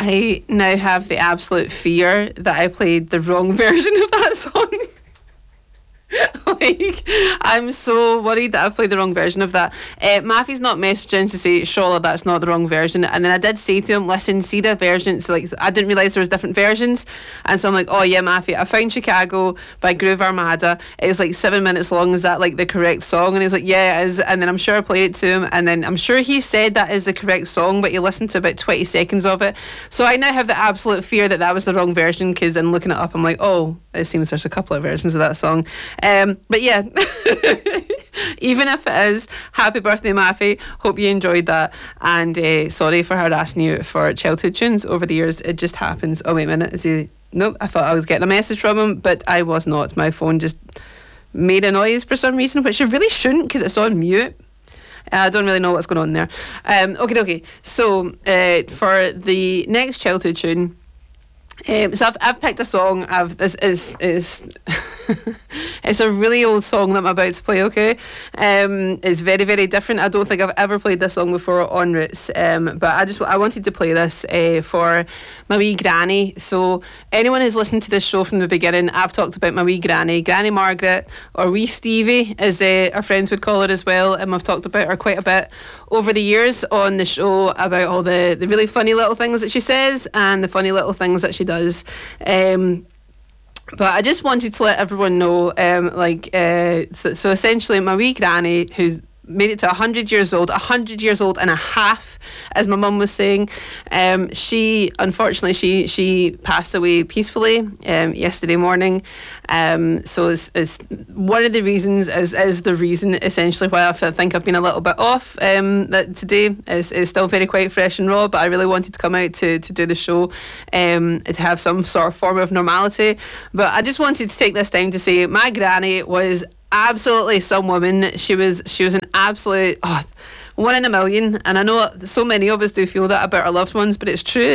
I now have the absolute fear that I played the wrong version of that song. Like, I'm so worried that I've played the wrong version of that. Maffy's not messaging to say, Shola, that's not the wrong version. And then I did say to him, listen, see the version. So, like, I didn't realise there was different versions. And so I'm like, oh yeah, Maffy, I found Chicago by Groove Armada. It's like 7 minutes long. Is that like the correct song? And he's like, yeah, it is. And then I'm sure I played it to him. And then I'm sure he said that is the correct song, but he listened to about 20 seconds of it. So I now have the absolute fear that that was the wrong version, because in looking it up, I'm like, oh, it seems there's a couple of versions of that song. But yeah, even if it is, happy birthday, Maffy. Hope you enjoyed that. And sorry for harassing you for childhood tunes over the years. It just happens. Oh, wait a minute. Is he? Nope, I thought I was getting a message from him, but I was not. My phone just made a noise for some reason, which it really shouldn't, because it's on mute. I don't really know what's going on there. Okay. So for the next childhood tune, so I've picked a song. It's a really old song that I'm about to play. Okay, it's very, very different. I don't think I've ever played this song before on Roots. But I wanted to play this for my wee granny. So anyone who's listened to this show from the beginning, I've talked about my wee granny, Granny Margaret, or wee Stevie, as our friends would call her as well. And I've talked about her quite a bit over the years on the show, about all the really funny little things that she says and the funny little things that she does. But I just wanted to let everyone know, so essentially my wee granny, who's made it to 100 years old, 100 years old and a half, as my mum was saying, she unfortunately passed away peacefully yesterday morning. So it's one of the reasons, is the reason essentially why I think I've been a little bit off. That today is still very quite fresh and raw, but I really wanted to come out to do the show, to have some sort of form of normality. But I just wanted to take this time to say my granny was absolutely some woman. She was an absolute one in a million, and I know so many of us do feel that about our loved ones, but it's true.